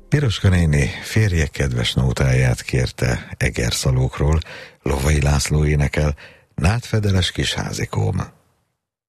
Piroska néni férje kedves nótáját kérte Egerszalókról, Lovai László énekel, Nádfedeles kis házikóm.